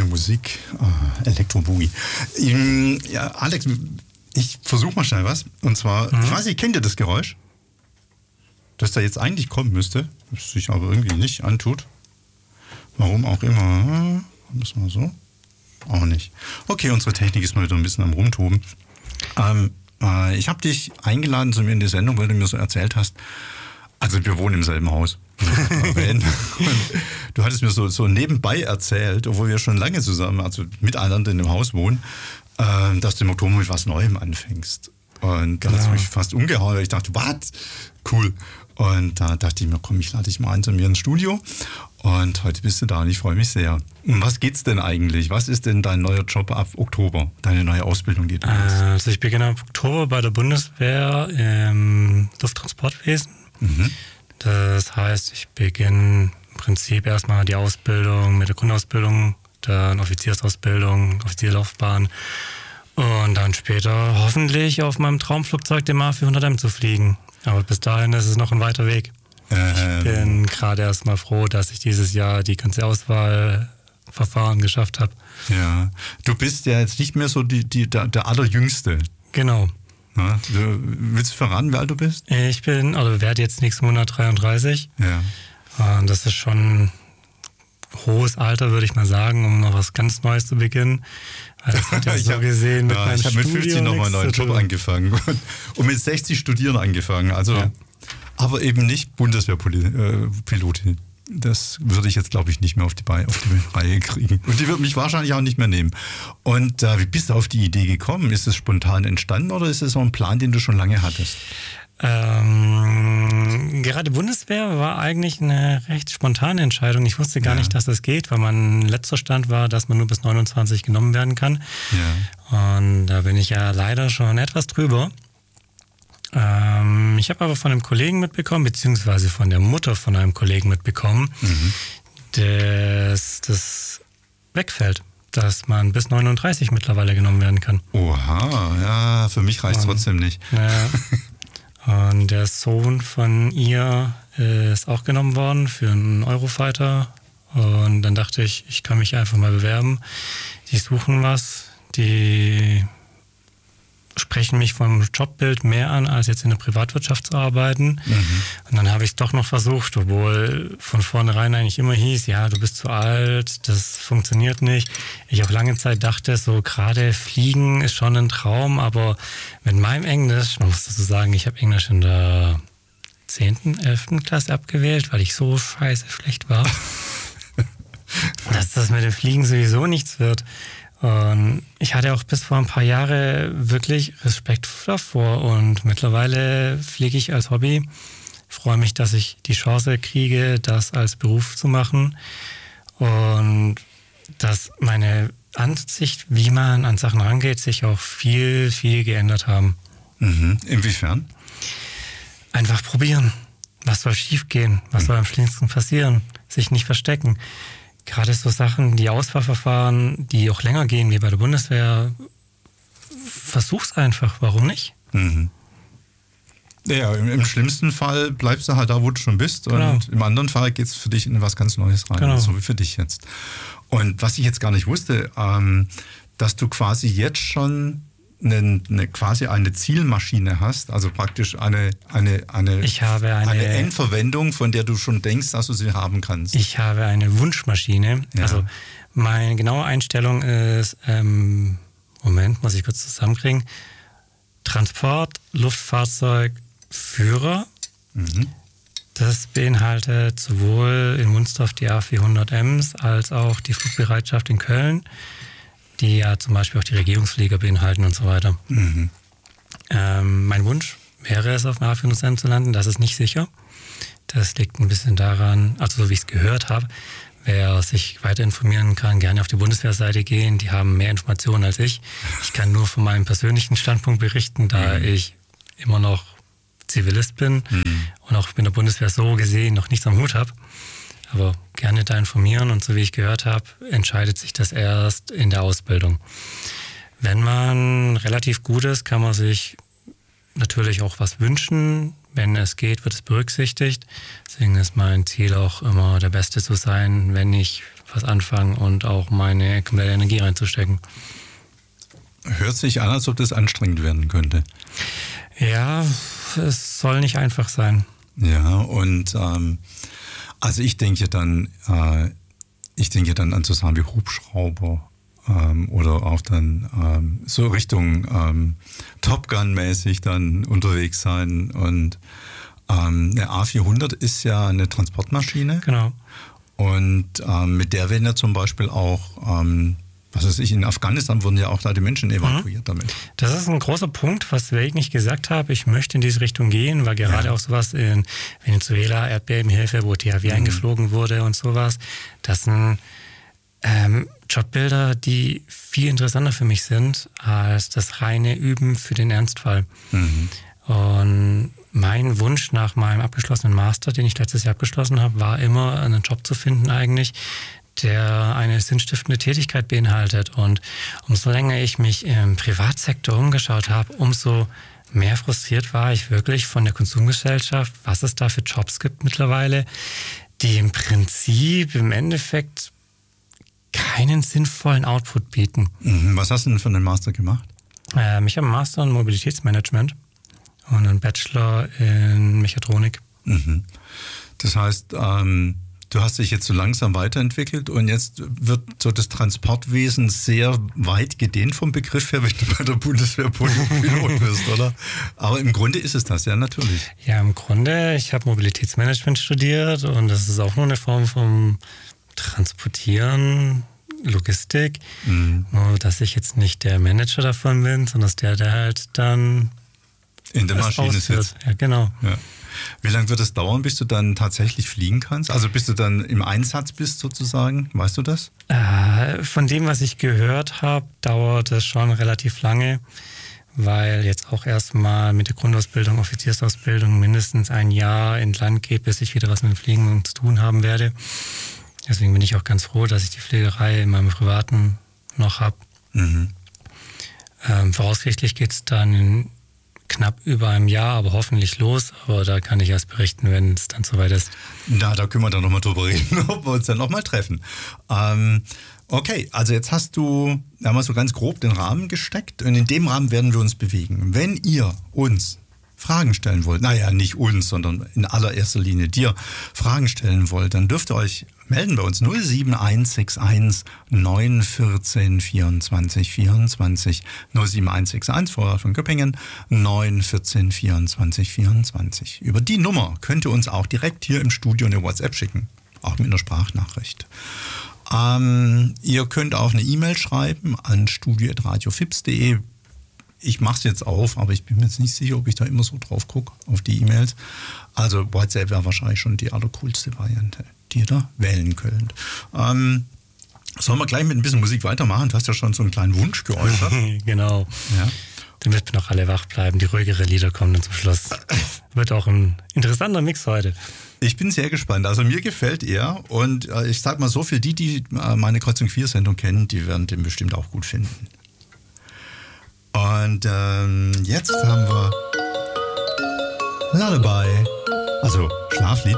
Musik, Elektro-Boogie. Ja, Alex, ich versuche mal schnell was. Und zwar, ich weiß nicht, kennt ihr das Geräusch? Das da jetzt eigentlich kommen müsste, das sich aber irgendwie nicht antut. Warum auch immer. Müssen wir so? Auch nicht. Okay, unsere Technik ist mal wieder ein bisschen am Rumtoben. Ich habe dich eingeladen zu mir in die Sendung, weil du mir so erzählt hast, also wir wohnen im selben Haus. Und du hattest mir so nebenbei erzählt, obwohl wir schon lange zusammen, also miteinander in dem Haus wohnen, dass du im Oktober mit was Neuem anfängst. Und da hat es mich fast umgehauen, weil ich dachte, was? Cool. Und da dachte ich mir, komm, ich lade dich mal ein zu mir ins Studio. Und heute bist du da und ich freue mich sehr. Um was geht's denn eigentlich? Was ist denn dein neuer Job ab Oktober? Deine neue Ausbildung, die du machst? Also ich beginne ab Oktober bei der Bundeswehr im Lufttransportwesen. Mhm. Das heißt, ich beginne im Prinzip erstmal die Ausbildung mit der Grundausbildung, dann Offiziersausbildung, Offizierlaufbahn und dann später hoffentlich auf meinem Traumflugzeug dem A400M zu fliegen. Aber bis dahin ist es noch ein weiter Weg. Ich bin gerade erstmal froh, dass ich dieses Jahr die ganze Auswahlverfahren geschafft habe. Ja, du bist ja jetzt nicht mehr so der Allerjüngste. Genau. Na, willst du verraten, wie alt du bist? Ich werde jetzt nächsten Monat 33. Ja. Und das ist schon ein hohes Alter, würde ich mal sagen, um noch was ganz Neues zu beginnen. Weil das hat ja so gesehen mit meinem Studium. Ich habe mit 50 nochmal einen neuen Job angefangen und mit 60 Studieren angefangen. Also, ja. Aber eben nicht Bundeswehrpilotin. Das würde ich jetzt, glaube ich, nicht mehr auf die Reihe kriegen. Und die wird mich wahrscheinlich auch nicht mehr nehmen. Und wie bist du auf die Idee gekommen? Ist es spontan entstanden oder ist es so ein Plan, den du schon lange hattest? Gerade Bundeswehr war eigentlich eine recht spontane Entscheidung. Ich wusste gar nicht, dass das geht, weil mein letzter Stand war, dass man nur bis 29 genommen werden kann. Ja. Und da bin ich ja leider schon etwas drüber. Ich habe aber von einem Kollegen mitbekommen, beziehungsweise von der Mutter von einem Kollegen mitbekommen, dass das wegfällt, dass man bis 39 mittlerweile genommen werden kann. Oha, ja, für mich reicht es trotzdem nicht. Ja. Und der Sohn von ihr ist auch genommen worden für einen Eurofighter. Und dann dachte ich, ich kann mich einfach mal bewerben. Die suchen was, die sprechen mich vom Jobbild mehr an, als jetzt in der Privatwirtschaft zu arbeiten. Und dann habe ich es doch noch versucht, obwohl von vornherein eigentlich immer hieß, ja, du bist zu alt, das funktioniert nicht. Ich auch lange Zeit dachte, so gerade Fliegen ist schon ein Traum, aber mit meinem Englisch, man muss dazu sagen, ich habe Englisch in der 10., 11. Klasse abgewählt, weil ich so scheiße schlecht war, dass das mit dem Fliegen sowieso nichts wird. Und ich hatte auch bis vor ein paar Jahren wirklich Respekt davor und mittlerweile fliege ich als Hobby. Ich freue mich, dass ich die Chance kriege, das als Beruf zu machen und dass meine Ansicht, wie man an Sachen rangeht, sich auch viel, viel geändert haben. Inwiefern? Einfach probieren. Was soll schiefgehen? Was soll am schlimmsten passieren? Sich nicht verstecken. Gerade so Sachen, die Auswahlverfahren, die auch länger gehen wie bei der Bundeswehr, versuch's einfach, warum nicht? Ja, im schlimmsten Fall bleibst du halt da, wo du schon bist und im anderen Fall geht's für dich in was ganz Neues rein, so wie für dich jetzt. Und was ich jetzt gar nicht wusste, dass du quasi jetzt schon quasi eine Zielmaschine hast, also praktisch eine Endverwendung, von der du schon denkst, dass du sie haben kannst. Ich habe eine Wunschmaschine. Ja. Also meine genaue Einstellung ist, Moment, muss ich kurz zusammenkriegen, Transport, Luftfahrzeug, Führer. Das beinhaltet sowohl in Wunstorf die A400Ms als auch die Flugbereitschaft in Köln, die ja zum Beispiel auch die Regierungsflieger beinhalten und so weiter. Mein Wunsch wäre es, auf dem A400M zu landen. Das ist nicht sicher. Das liegt ein bisschen daran, also so wie ich es gehört habe, wer sich weiter informieren kann, gerne auf die Bundeswehrseite gehen. Die haben mehr Informationen als ich. Ich kann nur von meinem persönlichen Standpunkt berichten, da ich immer noch Zivilist bin und auch mit der Bundeswehr so gesehen noch nichts am Hut habe. Aber gerne da informieren und so wie ich gehört habe, entscheidet sich das erst in der Ausbildung. Wenn man relativ gut ist, kann man sich natürlich auch was wünschen. Wenn es geht, wird es berücksichtigt. Deswegen ist mein Ziel auch immer der Beste zu sein, wenn ich was anfangen und auch meine komplette Energie reinzustecken. Hört sich an, als ob das anstrengend werden könnte. Ja, es soll nicht einfach sein. Ja, und also ich denke dann an so Sachen wie Hubschrauber oder auch dann so Richtung Top Gun-mäßig dann unterwegs sein. Und eine A400 ist ja eine Transportmaschine. Genau. Und mit der werden ja zum Beispiel auch was weiß ich, in Afghanistan wurden ja auch da die Menschen evakuiert damit. Das ist ein großer Punkt, weswegen ich gesagt habe, ich möchte in diese Richtung gehen, weil gerade auch sowas in Venezuela, Erdbebenhilfe, wo THW eingeflogen wurde und sowas, das sind Jobbilder, die viel interessanter für mich sind als das reine Üben für den Ernstfall. Und mein Wunsch nach meinem abgeschlossenen Master, den ich letztes Jahr abgeschlossen habe, war immer, einen Job zu finden eigentlich, der eine sinnstiftende Tätigkeit beinhaltet. Und umso länger ich mich im Privatsektor umgeschaut habe, umso mehr frustriert war ich wirklich von der Konsumgesellschaft, was es da für Jobs gibt mittlerweile, die im Prinzip im Endeffekt keinen sinnvollen Output bieten. Was hast du denn für einen Master gemacht? Ich habe einen Master in Mobilitätsmanagement und einen Bachelor in Mechatronik. Das heißt, du hast dich jetzt so langsam weiterentwickelt und jetzt wird so das Transportwesen sehr weit gedehnt vom Begriff her, wenn du bei der Bundeswehr Pilot bist, oder? Aber im Grunde ist es das, ja, natürlich. Ja, im Grunde, ich habe Mobilitätsmanagement studiert und das ist auch nur eine Form vom Transportieren, Logistik. Nur, dass ich jetzt nicht der Manager davon bin, sondern der halt dann in der Maschine sitzt. Ja, genau. Ja. Wie lange wird es dauern, bis du dann tatsächlich fliegen kannst? Also bis du dann im Einsatz bist sozusagen? Weißt du das? Von dem, was ich gehört habe, dauert es schon relativ lange, weil jetzt auch erstmal mit der Grundausbildung, Offiziersausbildung mindestens ein Jahr in Land geht, bis ich wieder was mit dem Fliegen zu tun haben werde. Deswegen bin ich auch ganz froh, dass ich die Pflegerei in meinem Privaten noch habe. Voraussichtlich geht es dann in knapp über einem Jahr, aber hoffentlich los. Aber da kann ich erst berichten, wenn es dann soweit ist. Na, da können wir dann nochmal drüber reden, ob wir uns dann nochmal treffen. Okay, also jetzt haben wir so ganz grob den Rahmen gesteckt und in dem Rahmen werden wir uns bewegen. Wenn ihr uns Fragen stellen wollt, naja, nicht uns, sondern in allererster Linie dir Fragen stellen wollt, dann dürft ihr euch melden bei uns 07161 914 24 24 07161 vorher von Göppingen 914 24 24. Über die Nummer könnt ihr uns auch direkt hier im Studio eine WhatsApp schicken, auch mit einer Sprachnachricht. Ihr könnt auch eine E-Mail schreiben an studio@radiofips.de. Ich mache es jetzt auf, aber ich bin mir jetzt nicht sicher, ob ich da immer so drauf gucke, auf die E-Mails. Also WhatsApp wäre wahrscheinlich schon die allercoolste Variante, die ihr da wählen könnt. Sollen wir gleich mit ein bisschen Musik weitermachen? Du hast ja schon so einen kleinen Wunsch geäußert. Genau. Ja. Damit wir noch alle wach bleiben. Die ruhigere Lieder kommen dann zum Schluss. Wird auch ein interessanter Mix heute. Ich bin sehr gespannt. Also mir gefällt er. Und ich sag mal so, für die meine Kreuzung 4-Sendung kennen, die werden den bestimmt auch gut finden. Und jetzt haben wir Lullaby, also Schlaflied